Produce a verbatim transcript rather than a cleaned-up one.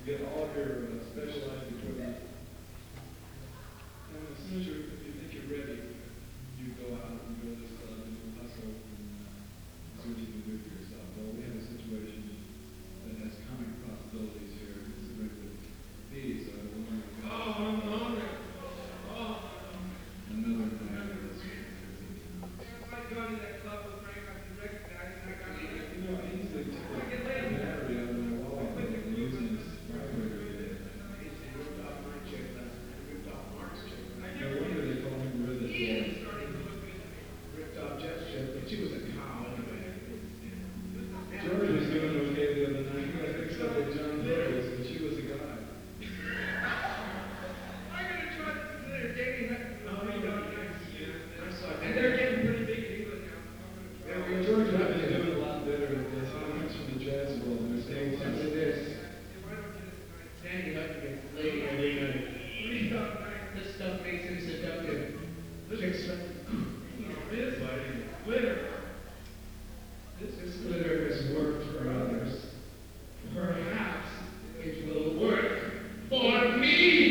get all your uh, specialized equipment, and as soon as you if you think you're ready, you go out and go to this club and you hustle and uh, see what you can do for yourself. Well, we have a situation that has come